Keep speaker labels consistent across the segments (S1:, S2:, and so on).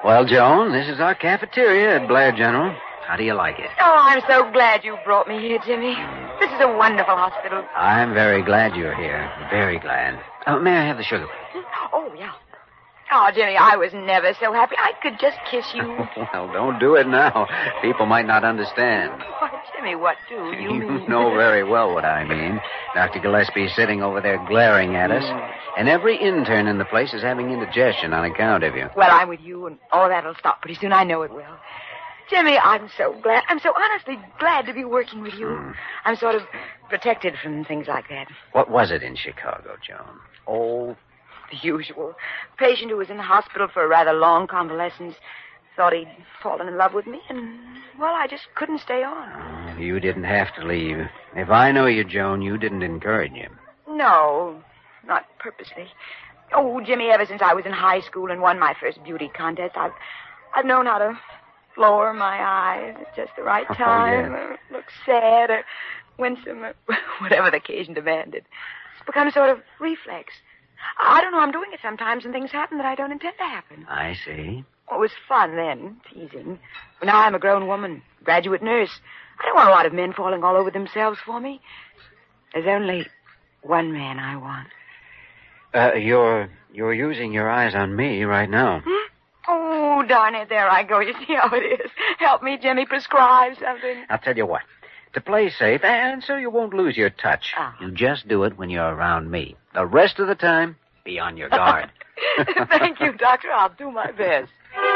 S1: Well, Joan, this is our cafeteria at Blair General. How do you like it?
S2: Oh, I'm so glad you brought me here, Jimmy. This is a wonderful hospital.
S1: I'm very glad you're here. Very glad. Oh, may I have the sugar?
S2: Oh, yeah. Oh, Jimmy, I was never so happy. I could just kiss you.
S1: Well, don't do it now. People might not understand.
S2: Why, Jimmy, what do you mean?
S1: You know very well what I mean. Dr. Gillespie's sitting over there glaring at us, and every intern in the place is having indigestion on account of you.
S2: Well, I'm with you, and all that'll stop pretty soon. I know it will. Jimmy, I'm so glad. I'm so honestly glad to be working with you. I'm sort of protected from things like that.
S1: What was it in Chicago, Joan? Oh,
S2: the usual. A patient who was in the hospital for a rather long convalescence thought he'd fallen in love with me, and, well, I just couldn't stay on.
S1: You didn't have to leave. If I know you, Joan, you didn't encourage him.
S2: No, not purposely. Oh, Jimmy, ever since I was in high school and won my first beauty contest, I've known how to lower my eyes at just the right time, or look sad, or winsome, or whatever the occasion demanded. It's become a sort of reflex. I don't know, I'm doing it sometimes, and things happen that I don't intend to happen.
S1: I see.
S2: Well, it was fun then, teasing. But now I'm a grown woman, graduate nurse. I don't want a lot of men falling all over themselves for me. There's only one man I want.
S1: You're using your eyes on me right now.
S2: Oh, darn it, there I go. You see how it is. Help me, Jimmy, prescribe something.
S1: I'll tell you what. To play safe, and so you won't lose your touch, you just do it when you're around me. The rest of the time, be on your guard.
S2: Thank you, Doctor. I'll do my best.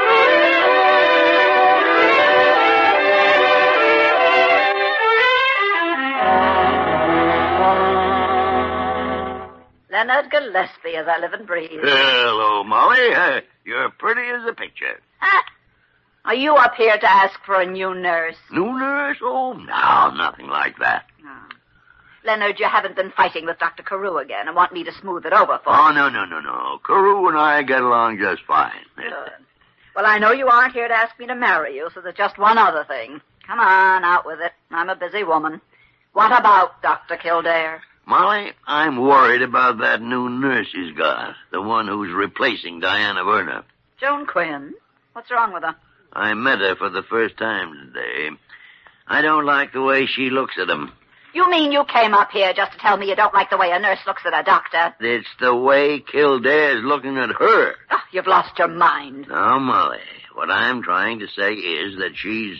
S3: Leonard Gillespie, as I live and breathe.
S4: Hello, Molly. You're pretty as a picture.
S3: Are you up here to ask for a new nurse?
S4: New nurse? Oh, no, nothing like that.
S3: No. Leonard, you haven't been fighting with Dr. Carew again and want me to smooth it over for you.
S4: Oh, no. Carew and I get along just fine.
S3: Good. Well, I know you aren't here to ask me to marry you, so there's just one other thing. Come on, out with it. I'm a busy woman. What about Dr. Kildare?
S4: Molly, I'm worried about that new nurse he's got, the one who's replacing Diana Werner.
S3: Joan Quinn? What's wrong with her?
S4: I met her for the first time today. I don't like the way she looks at him.
S3: You mean you came up here just to tell me you don't like the way a nurse looks at a doctor?
S4: It's the way Kildare's looking at her.
S3: Oh, you've lost your mind.
S4: No, Molly. What I'm trying to say is that she's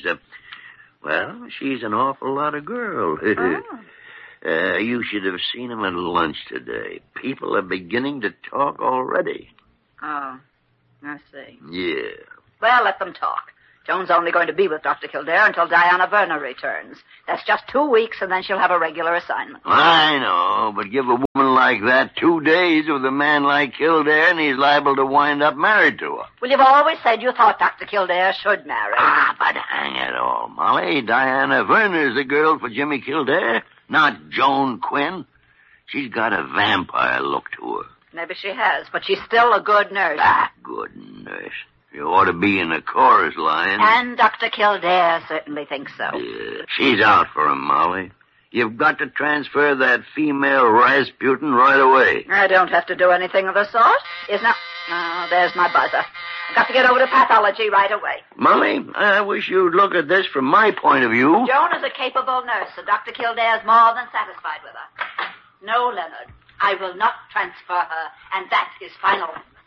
S4: an awful lot of girl. You should have seen him at lunch today. People are beginning to talk already.
S3: Oh, I see.
S4: Yeah.
S3: Well, let them talk. Joan's only going to be with Dr. Kildare until Diana Werner returns. That's just 2 weeks, and then she'll have a regular assignment.
S4: I know, but give a woman like that 2 days with a man like Kildare, and he's liable to wind up married to her.
S3: Well, you've always said you thought Dr. Kildare should marry.
S4: But hang it all, Molly. Diana Werner's the girl for Jimmy Kildare, not Joan Quinn. She's got a vampire look to her.
S3: Maybe she has, but she's still a good nurse.
S4: Good nurse. You ought to be in the chorus line.
S3: And Dr. Kildare certainly thinks so.
S4: Yeah, she's out for him, Molly. You've got to transfer that female Rasputin right away.
S3: I don't have to do anything of the sort. There's my buzzer. I've got to get over to pathology right away.
S4: Molly, I wish you'd look at this from my point of view.
S3: Joan is a capable nurse, and Dr. Kildare's more than satisfied with her. No, Leonard, I will not transfer her, and that is final.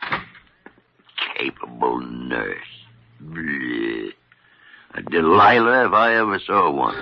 S4: Capable nurse. Bleh. A Delilah if I ever saw one.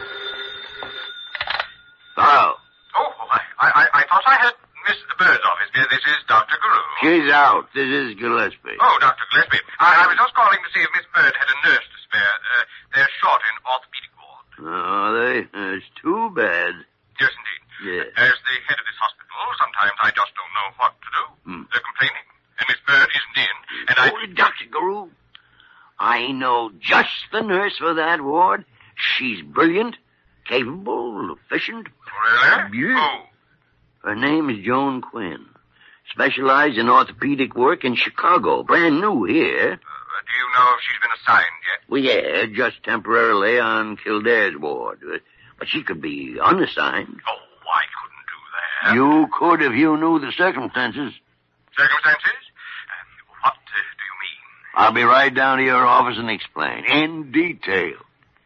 S4: Hello.
S5: Oh, I thought I had Miss Bird's office. This is Dr. Carew.
S4: She's out. This is Gillespie.
S5: Oh, Dr. Gillespie. I was just calling to see if Miss Bird had a nurse to spare. They're short in orthopedic ward.
S4: Oh, it's too bad.
S5: Yes, indeed.
S4: Yeah.
S5: As the head of this hospital, sometimes I just don't know what to do. They're complaining, and Miss Bird isn't in, and
S4: Dr. Carew, I know just the nurse for that ward. She's brilliant, capable, efficient.
S5: Really?
S4: Yeah. Her name is Joan Quinn. Specialized in orthopedic work in Chicago. Brand new here.
S5: Do you know if she's been assigned yet?
S4: Well, yeah, just temporarily on Kildare's ward. But she could be unassigned.
S5: Oh, I couldn't do that.
S4: You could if you knew the circumstances.
S5: Circumstances? What do you mean?
S4: I'll be right down to your office and explain in detail.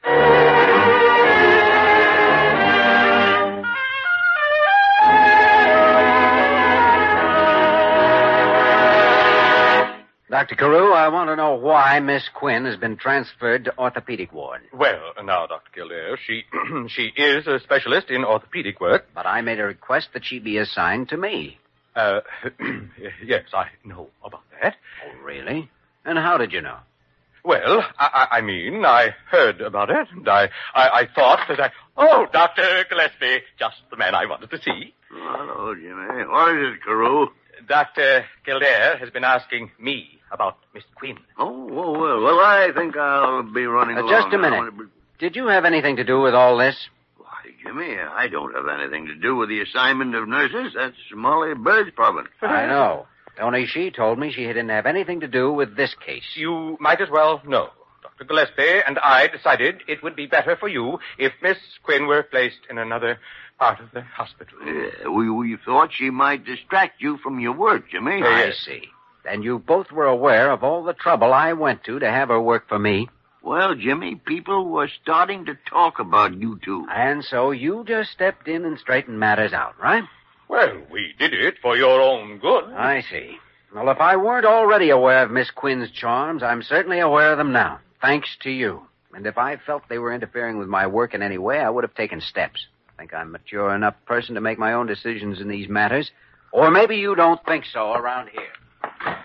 S1: Dr. Carew, I want to know why Miss Quinn has been transferred to orthopedic ward.
S5: Well, now, Dr. Kildare, she is a specialist in orthopedic work.
S1: But I made a request that she be assigned to me.
S5: Yes, I know about that.
S1: Oh, really? And how did you know?
S5: Well, I mean, I heard about it, and I thought that Oh, Dr. Gillespie, just the man I wanted to see.
S4: Hello, Jimmy. What is it, Carew?
S5: Dr. Kildare has been asking me about Miss Quinn.
S4: Well, I think I'll be running along.
S1: Just a minute. Did you have anything to do with all this?
S4: Why, Jimmy, I don't have anything to do with the assignment of nurses. That's Molly Bird's province.
S1: I know. Only she told me she didn't have anything to do with this case.
S5: You might as well know. Dr. Gillespie and I decided it would be better for you if Miss Quinn were placed in another part of the hospital.
S4: Yeah, we thought she might distract you from your work, Jimmy.
S1: I see. And you both were aware of all the trouble I went to have her work for me.
S4: Well, Jimmy, people were starting to talk about you two.
S1: And so you just stepped in and straightened matters out, right?
S5: Well, we did it for your own good.
S1: I see. Well, if I weren't already aware of Miss Quinn's charms, I'm certainly aware of them now, thanks to you. And if I felt they were interfering with my work in any way, I would have taken steps. I think I'm a mature enough person to make my own decisions in these matters. Or maybe you don't think so around here.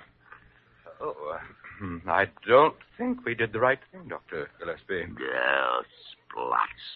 S5: I don't think we did the right thing, Dr. Gillespie.
S4: Oh, splots.